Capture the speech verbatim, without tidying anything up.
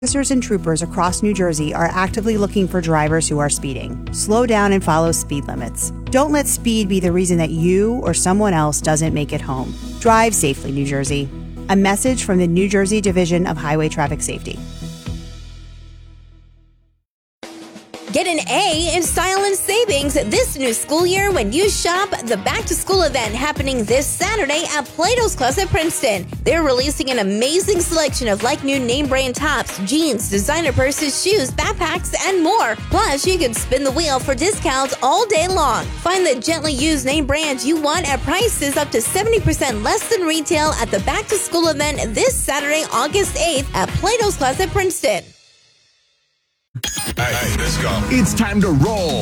Officers and troopers across New Jersey are actively looking for drivers who are speeding. Slow down and follow speed limits. Don't let speed be the reason that you or someone else doesn't make it home. Drive safely, New Jersey. A message from the New Jersey Division of Highway Traffic Safety. Get an A in style and savings this new school year when you shop the Back to School event happening this Saturday at Plato's Closet Princeton. They're releasing an amazing selection of like new name brand tops, jeans, designer purses, shoes, backpacks, and more. Plus, you can spin the wheel for discounts all day long. Find the gently used name brands you want at prices up to seventy percent less than retail at the Back to School event this Saturday, August eighth at Plato's Closet Princeton. Hey, let's go. It's time to roll.